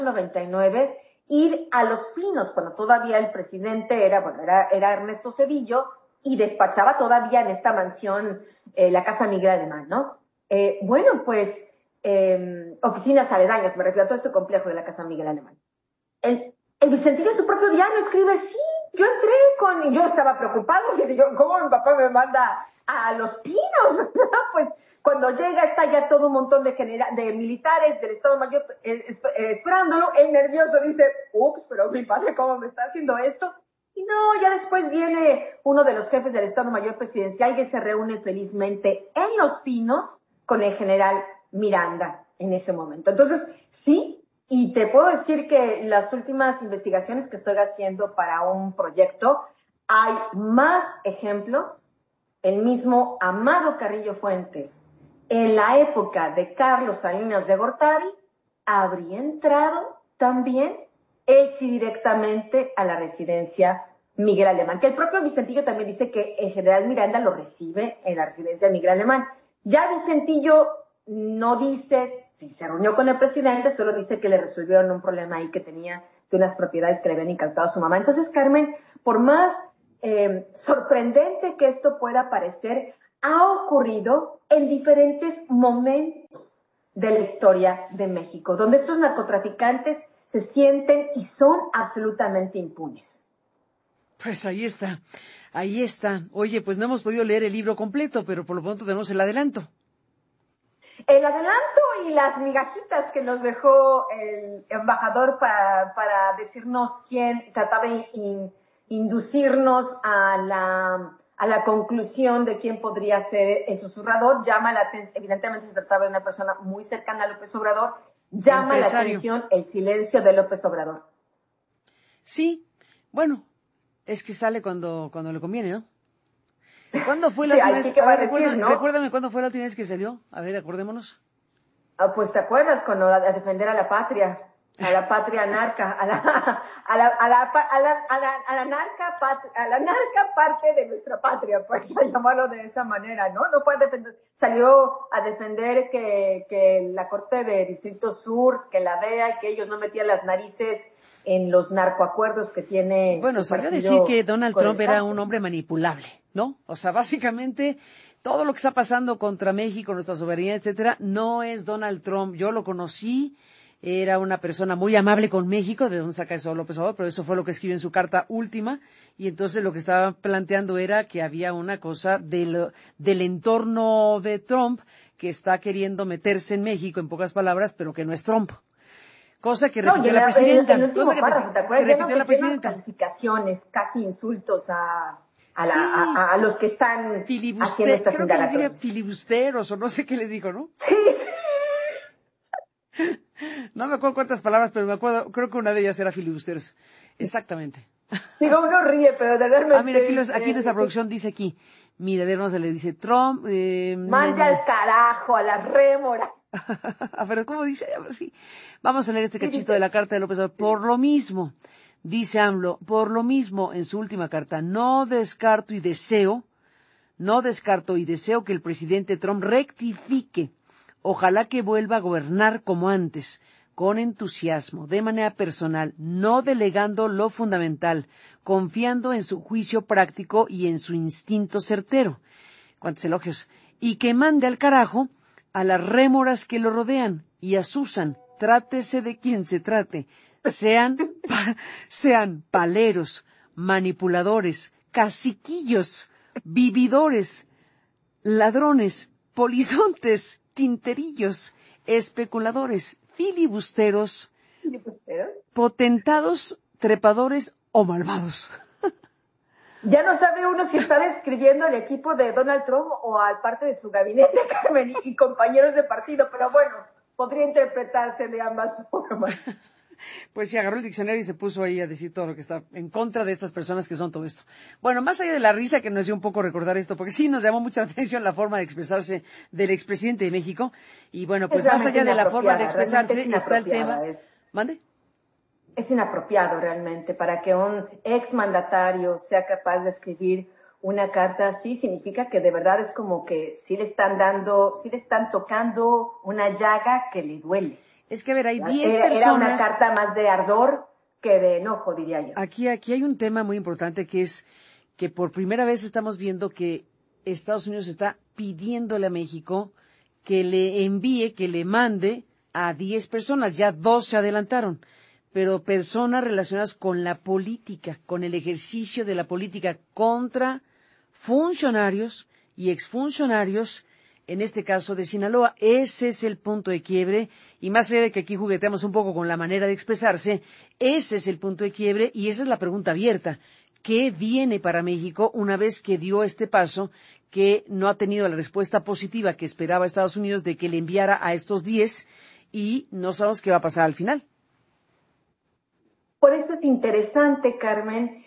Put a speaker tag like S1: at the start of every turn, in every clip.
S1: 99, ir a Los Pinos, cuando todavía el presidente era Ernesto Zedillo, y despachaba todavía en esta mansión, la Casa Miguel Alemán, ¿no? Oficinas aledañas, me refiero a todo este complejo de la Casa Miguel Alemán. El Vicentillo en su propio diario escribe, sí, yo entré y yo estaba preocupada, y digo, ¿cómo mi papá me manda a Los Pinos, verdad? Pues cuando llega está ya todo un montón de militares del Estado Mayor esperándolo. Él nervioso dice, ups, pero mi padre, ¿cómo me está haciendo esto? Y no, ya después viene uno de los jefes del Estado Mayor Presidencial que se reúne felizmente en Los Pinos con el general Miranda en ese momento. Entonces, sí, y te puedo decir que las últimas investigaciones que estoy haciendo para un proyecto, hay más ejemplos. El mismo Amado Carrillo Fuentes, en la época de Carlos Salinas de Gortari, habría entrado también directamente a la residencia Miguel Alemán, que el propio Vicentillo también dice que el general Miranda lo recibe en la residencia Miguel Alemán. Ya Vicentillo no dice si se reunió con el presidente, solo dice que le resolvieron un problema ahí que tenía de unas propiedades que le habían incautado a su mamá. Entonces, Carmen, por más sorprendente que esto pueda parecer, ha ocurrido en diferentes momentos de la historia de México, donde estos narcotraficantes se sienten y son absolutamente impunes.
S2: Pues ahí está. Oye, pues no hemos podido leer el libro completo, pero por lo pronto tenemos el adelanto.
S1: El adelanto y las migajitas que nos dejó el embajador para decirnos quién trataba de inducirnos a la conclusión de quién podría ser el susurrador, llama la atención. Evidentemente se trataba de una persona muy cercana a López Obrador, llama la atención el silencio de López Obrador.
S2: Sí, bueno, es que sale cuando le conviene, ¿no? ¿Cuándo fue la última vez? Recuérdame cuándo fue la última vez que salió. A ver, acordémonos.
S1: Pues te acuerdas cuando a defender a la patria narca, a la narca parte de nuestra patria, pues para llamarlo de esa manera, ¿no? No puede defender, salió a defender que la Corte de Distrito Sur, que la DEA, que ellos no metían las narices en los narcoacuerdos que tiene.
S2: Bueno, salió a decir que Donald Trump era un hombre manipulable, ¿no? O sea, básicamente todo lo que está pasando contra México, nuestra soberanía, etcétera, no es Donald Trump. Yo lo conocí, era una persona muy amable con México, de donde saca eso López Obrador, pero eso fue lo que escribió en su carta última, y entonces lo que estaba planteando era que había una cosa del entorno de Trump que está queriendo meterse en México, en pocas palabras, pero que no es Trump. Cosa que repitió la presidenta.
S1: Repitió la presidenta. Calificaciones, casi insultos a los que están haciendo estas
S2: creo que les diría filibusteros o no sé qué les dijo, ¿no?
S1: Sí.
S2: No me acuerdo cuántas palabras, pero me acuerdo, creo que una de ellas era filibusteros. Exactamente.
S1: Digo, uno ríe, pero de realmente...
S2: mira, aquí nuestra producción dice aquí, mira, a ver, no se le dice Trump...
S1: mande al carajo, a las rémoras.
S2: A ver, ¿cómo dice? A ver, sí. Vamos a leer este cachito de la carta de López Obrador. Por lo mismo, dice AMLO, por lo mismo, en su última carta, no descarto y deseo que el presidente Trump rectifique. Ojalá que vuelva a gobernar como antes, con entusiasmo, de manera personal, no delegando lo fundamental, confiando en su juicio práctico y en su instinto certero. Cuántos elogios. Y que mande al carajo a las rémoras que lo rodean y a Susan, trátese de quien se trate, sean paleros, manipuladores, caciquillos, vividores, ladrones, polizontes, tinterillos, especuladores, filibusteros, potentados, trepadores o malvados.
S1: Ya no sabe uno si está describiendo al equipo de Donald Trump o al parte de su gabinete, Carmen, y compañeros de partido, pero bueno, podría interpretarse de ambas formas.
S2: Pues sí, agarró el diccionario y se puso ahí a decir todo lo que está en contra de estas personas que son todo esto. Bueno, más allá de la risa que nos dio un poco recordar esto, porque sí nos llamó mucha atención la forma de expresarse del expresidente de México, y bueno, pues más allá de la forma de expresarse está el tema. ¿Mande?
S1: Es inapropiado realmente para que un exmandatario sea capaz de escribir una carta así. Significa que de verdad es como que sí le están tocando una llaga que le duele.
S2: Es que, a ver, hay 10
S1: Era
S2: personas...
S1: una carta más de ardor que de enojo, diría yo.
S2: Aquí hay un tema muy importante que es que por primera vez estamos viendo que Estados Unidos está pidiéndole a México que le envíe, que le mande a 10 personas. Ya 2 se adelantaron, pero personas relacionadas con la política, con el ejercicio de la política contra funcionarios y exfuncionarios, en este caso de Sinaloa. Ese es el punto de quiebre, y más allá de que aquí jugueteamos un poco con la manera de expresarse, ese es el punto de quiebre y esa es la pregunta abierta. ¿Qué viene para México una vez que dio este paso, que no ha tenido la respuesta positiva que esperaba Estados Unidos de que le enviara a estos 10 y no sabemos qué va a pasar al final?
S1: Por eso es interesante, Carmen,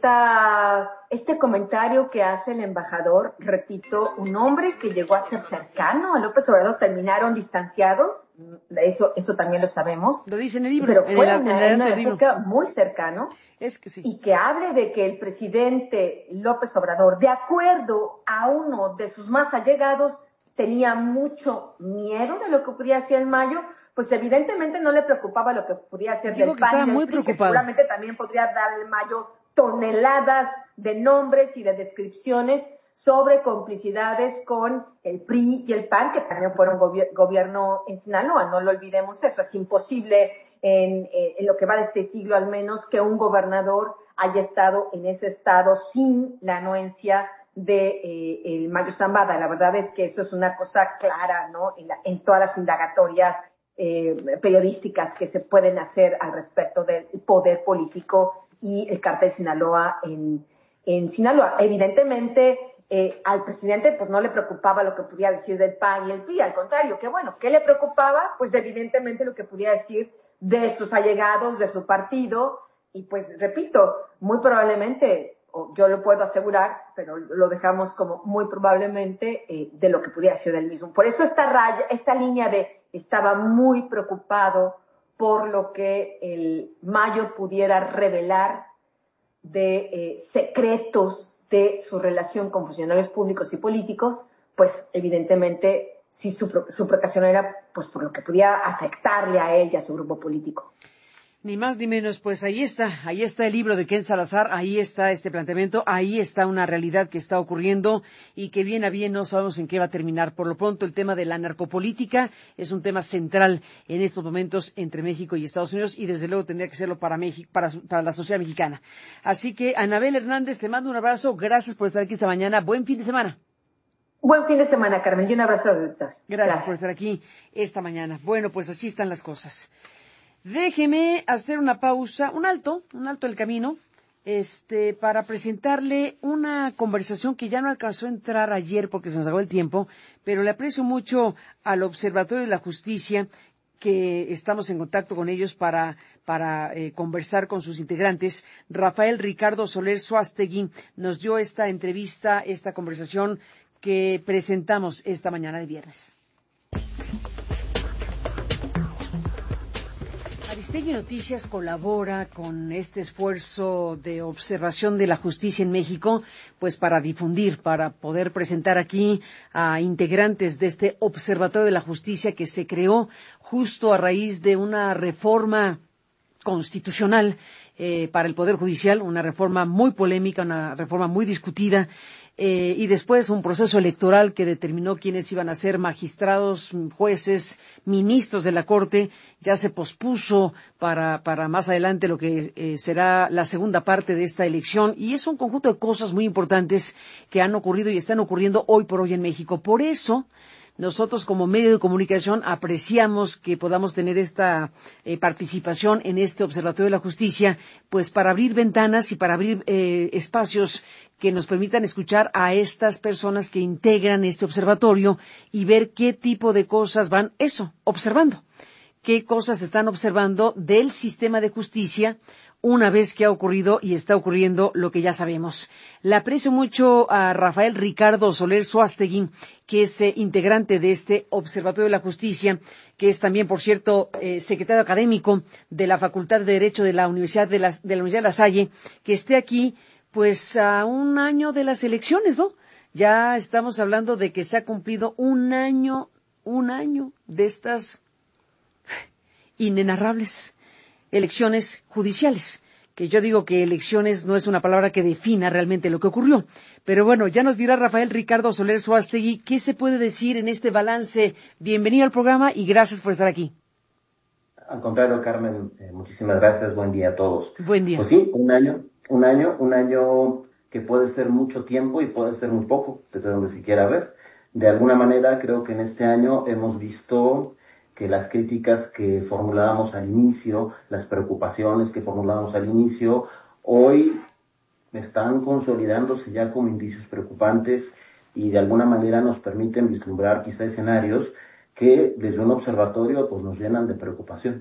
S1: este comentario que hace el embajador. Repito, un hombre que llegó a ser cercano a López Obrador, terminaron distanciados, eso también lo sabemos.
S2: Lo dice en el libro,
S1: pero fue
S2: en
S1: una
S2: el
S1: época muy cercano.
S2: Es que sí.
S1: Y que hable de que el presidente López Obrador, de acuerdo a uno de sus más allegados, tenía mucho miedo de lo que podía hacer en mayo, pues evidentemente no le preocupaba lo que podía hacer del PAN y del PRI, que seguramente también podría dar al Mayo toneladas de nombres y de descripciones sobre complicidades con el PRI y el PAN, que también fueron gobierno en Sinaloa. No lo olvidemos eso. Es imposible en lo que va de este siglo al menos que un gobernador haya estado en ese estado sin la anuencia de el Mayo Zambada. La verdad es que eso es una cosa clara, ¿no? En todas las indagatorias periodísticas que se pueden hacer al respecto del poder político y el cártel Sinaloa en Sinaloa. Evidentemente, al presidente pues no le preocupaba lo que podía decir del PAN y el PRI, al contrario, que bueno, ¿qué le preocupaba? Pues evidentemente lo que podía decir de sus allegados, de su partido, y pues repito, muy probablemente, o yo lo puedo asegurar, pero lo dejamos como muy probablemente, de lo que pudiera decir del mismo. Por eso esta línea de estaba muy preocupado por lo que el Mayo pudiera revelar de secretos de su relación con funcionarios públicos y políticos, pues evidentemente sí su preocupación era pues por lo que podía afectarle a él y a su grupo político.
S2: Ni más ni menos, pues ahí está el libro de Ken Salazar, ahí está este planteamiento, ahí está una realidad que está ocurriendo y que bien a bien no sabemos en qué va a terminar. Por lo pronto, el tema de la narcopolítica es un tema central en estos momentos entre México y Estados Unidos y desde luego tendría que serlo para México, para la sociedad mexicana. Así que, Anabel Hernández, te mando un abrazo, gracias por estar aquí esta mañana, buen fin de semana.
S1: Buen fin de semana, Carmen, y un abrazo, doctor.
S2: Gracias por estar aquí esta mañana. Bueno, pues así están las cosas. Déjeme hacer una pausa, un alto el camino, para presentarle una conversación que ya no alcanzó a entrar ayer porque se nos acabó el tiempo, pero le aprecio mucho al Observatorio de la Justicia, que estamos en contacto con ellos para conversar con sus integrantes. Rafael Ricardo Soler Suástegui nos dio esta entrevista, esta conversación que presentamos esta mañana de viernes. Aristegui Noticias colabora con este esfuerzo de observación de la justicia en México, pues para difundir, para poder presentar aquí a integrantes de este Observatorio de la Justicia que se creó justo a raíz de una reforma constitucional para el Poder Judicial, una reforma muy polémica, una reforma muy discutida, y después un proceso electoral que determinó quiénes iban a ser magistrados, jueces, ministros de la Corte. Ya se pospuso para más adelante lo que será la segunda parte de esta elección, y es un conjunto de cosas muy importantes que han ocurrido y están ocurriendo hoy por hoy en México. Por eso, nosotros como medio de comunicación apreciamos que podamos tener esta participación en este Observatorio de la Justicia, pues para abrir ventanas y para abrir espacios que nos permitan escuchar a estas personas que integran este observatorio y ver qué tipo de cosas van observando. Qué cosas están observando del sistema de justicia una vez que ha ocurrido y está ocurriendo lo que ya sabemos. Le aprecio mucho a Rafael Ricardo Soler Suástegui, que es integrante de este Observatorio de la Justicia, que es también, por cierto, secretario académico de la Facultad de Derecho de la Universidad de la Universidad de La Salle, que esté aquí, pues, a un año de las elecciones, ¿no? Ya estamos hablando de que se ha cumplido un año de estas inenarrables elecciones judiciales, que yo digo que elecciones no es una palabra que defina realmente lo que ocurrió. Pero bueno, ya nos dirá Rafael Ricardo Soler Suástegui qué se puede decir en este balance. Bienvenido al programa y gracias por estar aquí.
S3: Al contrario, Carmen, muchísimas gracias, buen día a todos.
S2: Buen día.
S3: Pues sí, un año que puede ser mucho tiempo y puede ser muy poco, desde donde se quiera ver. De alguna manera, creo que en este año hemos visto que las críticas que formulábamos al inicio, las preocupaciones que formulábamos al inicio, hoy están consolidándose ya como indicios preocupantes y de alguna manera nos permiten vislumbrar quizá escenarios que desde un observatorio pues nos llenan de preocupación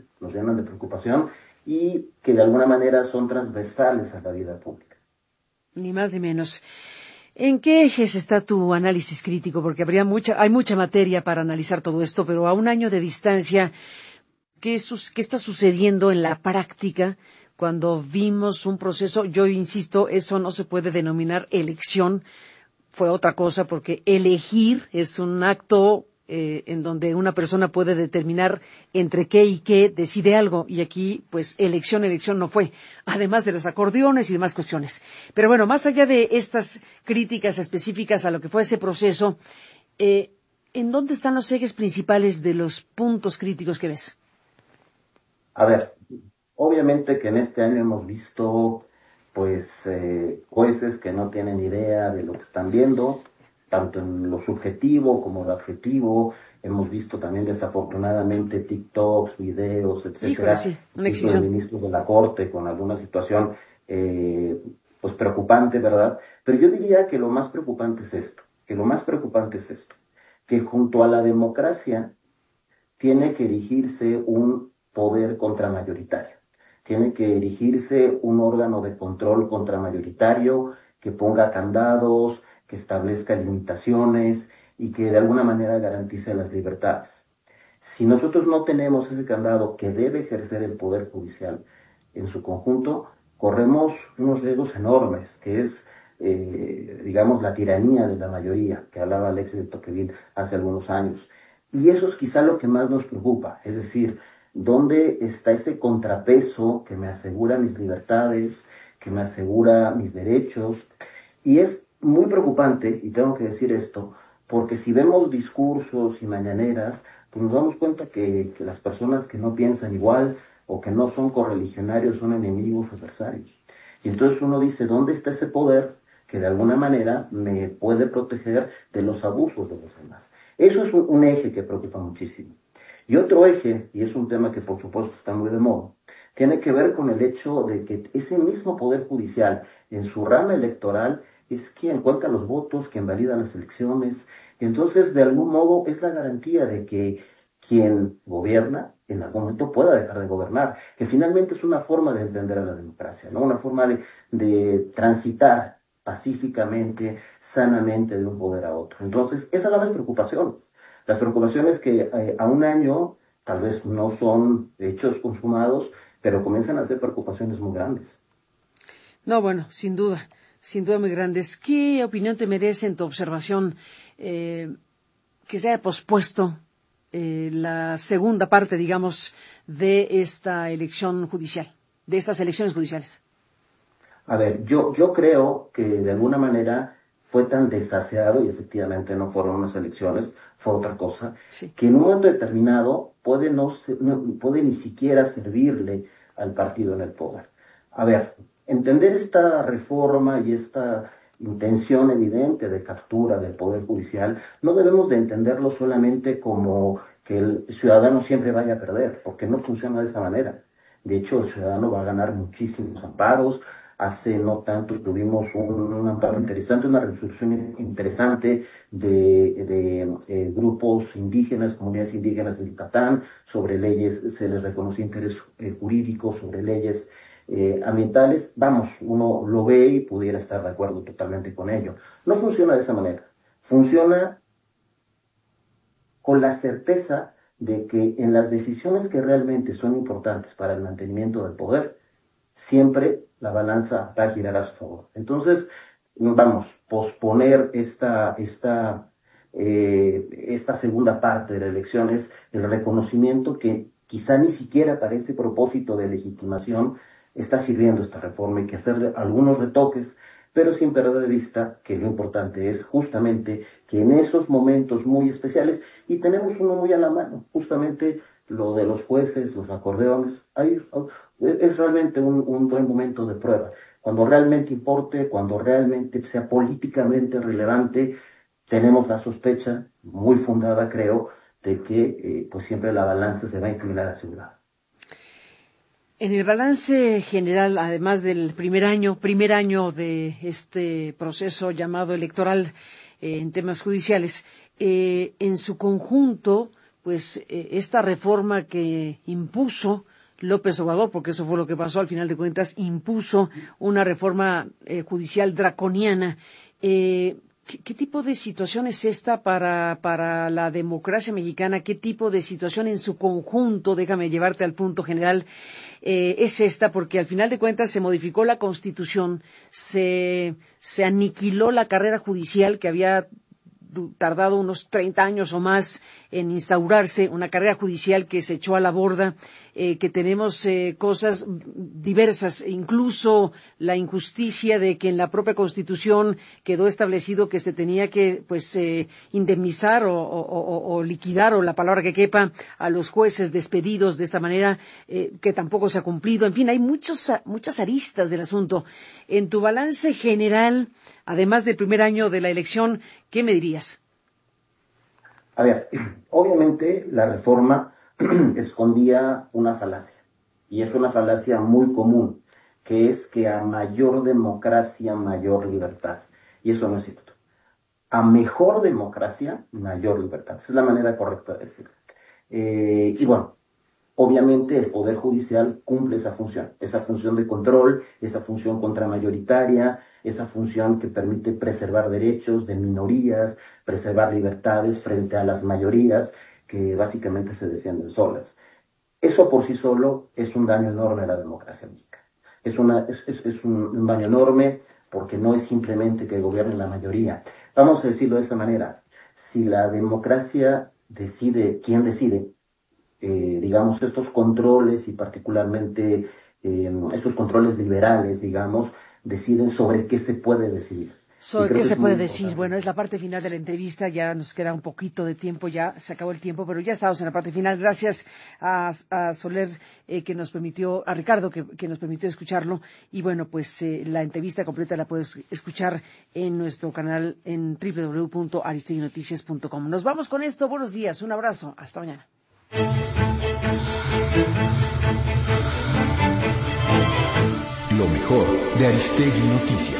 S3: y que de alguna manera son transversales a la vida pública.
S2: Ni más ni menos. ¿En qué ejes está tu análisis crítico? Porque hay mucha materia para analizar todo esto, pero a un año de distancia, ¿qué está sucediendo en la práctica cuando vimos un proceso? Yo insisto, eso no se puede denominar elección, fue otra cosa, porque elegir es un acto en donde una persona puede determinar entre qué y qué decide algo, y aquí, pues, elección no fue, además de los acordeones y demás cuestiones. Pero bueno, más allá de estas críticas específicas a lo que fue ese proceso, ¿en dónde están los ejes principales de los puntos críticos que ves?
S3: A ver, obviamente que en este año hemos visto, pues, jueces que no tienen idea de lo que están viendo, tanto en lo subjetivo como lo adjetivo. Hemos visto también desafortunadamente TikToks, videos, etcétera,
S2: sí,
S3: de ministros de la Corte con alguna situación pues preocupante, ¿verdad? Pero yo diría que lo más preocupante es esto, que junto a la democracia tiene que erigirse un poder contramayoritario, tiene que erigirse un órgano de control contramayoritario que ponga candados, que establezca limitaciones y que de alguna manera garantice las libertades. Si nosotros no tenemos ese candado que debe ejercer el Poder Judicial en su conjunto, corremos unos riesgos enormes, que es, digamos, la tiranía de la mayoría, que hablaba Alexis de Tocqueville hace algunos años. Y eso es quizá lo que más nos preocupa, es decir, ¿dónde está ese contrapeso que me asegura mis libertades, que me asegura mis derechos? Y es muy preocupante, y tengo que decir esto, porque si vemos discursos y mañaneras, pues nos damos cuenta que las personas que no piensan igual o que no son correligionarios son enemigos o adversarios. Y entonces uno dice, ¿dónde está ese poder que de alguna manera me puede proteger de los abusos de los demás? Eso es un eje que preocupa muchísimo. Y otro eje, y es un tema que por supuesto está muy de moda, tiene que ver con el hecho de que ese mismo Poder Judicial en su rama electoral es quien cuenta los votos, quien valida las elecciones. Entonces, de algún modo, es la garantía de que quien gobierna en algún momento pueda dejar de gobernar, que finalmente es una forma de entender a la democracia, ¿no? Una forma de transitar pacíficamente, sanamente de un poder a otro. Entonces, esas son las preocupaciones. Las preocupaciones que a un año tal vez no son hechos consumados, pero comienzan a ser preocupaciones muy grandes.
S2: No, bueno, sin duda muy grandes. ¿Qué opinión te merece en tu observación que se haya pospuesto la segunda parte, digamos, de esta elección judicial, de estas elecciones judiciales?
S3: A ver, yo creo que de alguna manera fue tan desaseado, y efectivamente no fueron unas elecciones, fue otra cosa, sí, que en un momento determinado puede ni siquiera servirle al partido en el poder. A ver, entender esta reforma y esta intención evidente de captura del Poder Judicial, no debemos de entenderlo solamente como que el ciudadano siempre vaya a perder, porque no funciona de esa manera. De hecho, el ciudadano va a ganar muchísimos amparos. Hace no tanto tuvimos un amparo interesante, una resolución interesante de grupos indígenas, comunidades indígenas de Yucatán, sobre leyes, se les reconoció interés jurídico sobre leyes ambientales. Vamos, uno lo ve y pudiera estar de acuerdo totalmente con ello. No funciona de esa manera. Funciona con la certeza de que en las decisiones que realmente son importantes para el mantenimiento del poder, siempre la balanza va a girar a su favor. Entonces, vamos, posponer esta segunda parte de la elección es el reconocimiento que quizá ni siquiera para ese propósito de legitimación está sirviendo esta reforma. Hay que hacerle algunos retoques, pero sin perder de vista que lo importante es justamente que en esos momentos muy especiales, y tenemos uno muy a la mano, justamente lo de los jueces, los acordeones, ahí es realmente un buen momento de prueba. Cuando realmente importe, cuando realmente sea políticamente relevante, tenemos la sospecha, muy fundada creo, de que pues siempre la balanza se va a inclinar hacia un lado.
S2: En el balance general, además del primer año de este proceso llamado electoral en temas judiciales, en su conjunto, pues esta reforma que impuso López Obrador, porque eso fue lo que pasó al final de cuentas, impuso una reforma judicial draconiana. ¿Qué tipo de situación es esta para la democracia mexicana? ¿Qué tipo de situación en su conjunto, déjame llevarte al punto general, es esta? Porque al final de cuentas se modificó la Constitución, se aniquiló la carrera judicial que había tardado unos 30 años o más en instaurarse, una carrera judicial que se echó a la borda, que tenemos cosas diversas, incluso la injusticia de que en la propia Constitución quedó establecido que se tenía que indemnizar o liquidar, o la palabra que quepa, a los jueces despedidos de esta manera, que tampoco se ha cumplido. En fin, hay muchas aristas del asunto. En tu balance general, además del primer año de la elección, ¿qué me dirías?
S3: A ver, obviamente la reforma escondía una falacia, y es una falacia muy común, que es que a mayor democracia, mayor libertad. Y eso no es cierto. A mejor democracia, mayor libertad. Esa es la manera correcta de decirlo. Y bueno, obviamente el Poder Judicial cumple esa función de control, esa función contramayoritaria, esa función que permite preservar derechos de minorías, preservar libertades frente a las mayorías que básicamente se defienden solas. Eso por sí solo es un daño enorme a la democracia mexicana. Es un daño enorme porque no es simplemente que gobierne la mayoría. Vamos a decirlo de esta manera. Si la democracia decide, ¿quién decide? Digamos, estos controles y particularmente estos controles liberales, digamos, deciden sobre qué se puede decidir.
S2: ¿Sobre qué se puede decir? Bueno, es la parte final de la entrevista, ya nos queda un poquito de tiempo, ya se acabó el tiempo, pero ya estamos en la parte final. Gracias a Soler, que nos permitió, a Ricardo, que nos permitió escucharlo. Y bueno, pues la entrevista completa la puedes escuchar en nuestro canal en www.aristeguinoticias.com. Nos vamos con esto. Buenos días, un abrazo, hasta mañana.
S4: Lo mejor de Aristegui Noticias.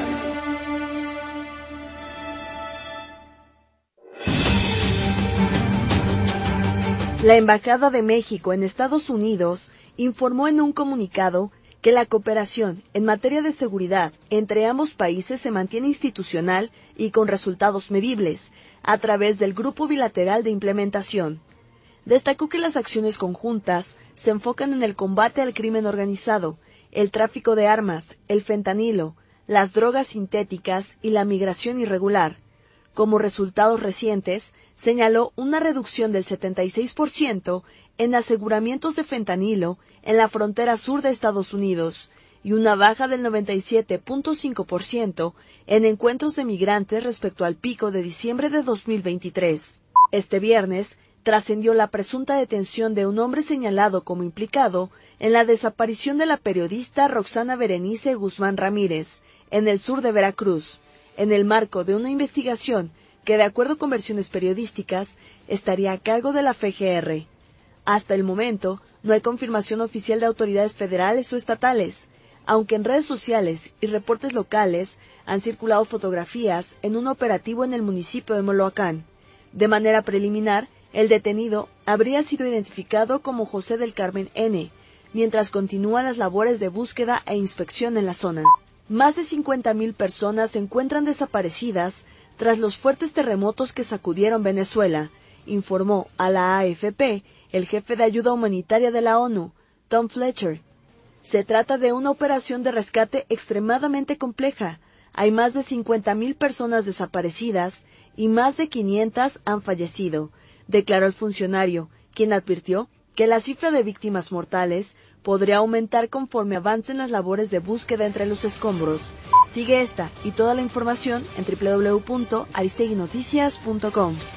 S5: La Embajada de México en Estados Unidos informó en un comunicado que la cooperación en materia de seguridad entre ambos países se mantiene institucional y con resultados medibles a través del Grupo Bilateral de Implementación. Destacó que las acciones conjuntas se enfocan en el combate al crimen organizado, el tráfico de armas, el fentanilo, las drogas sintéticas y la migración irregular. Como resultados recientes, señaló una reducción del 76% en aseguramientos de fentanilo en la frontera sur de Estados Unidos y una baja del 97.5% en encuentros de migrantes respecto al pico de diciembre de 2023. Este viernes, trascendió la presunta detención de un hombre señalado como implicado en la desaparición de la periodista Roxana Berenice Guzmán Ramírez, en el sur de Veracruz, en el marco de una investigación que, de acuerdo con versiones periodísticas, estaría a cargo de la FGR. Hasta el momento, no hay confirmación oficial de autoridades federales o estatales, aunque en redes sociales y reportes locales han circulado fotografías en un operativo en el municipio de Moloacán. De manera preliminar, el detenido habría sido identificado como José del Carmen N., mientras continúan las labores de búsqueda e inspección en la zona. Más de 50,000 personas se encuentran desaparecidas tras los fuertes terremotos que sacudieron Venezuela, informó a la AFP el jefe de ayuda humanitaria de la ONU, Tom Fletcher. Se trata de una operación de rescate extremadamente compleja. Hay más de 50,000 personas desaparecidas y más de 500 han fallecido, declaró el funcionario, quien advirtió que la cifra de víctimas mortales podría aumentar conforme avancen las labores de búsqueda entre los escombros. Sigue esta y toda la información en www.aristeguinoticias.com.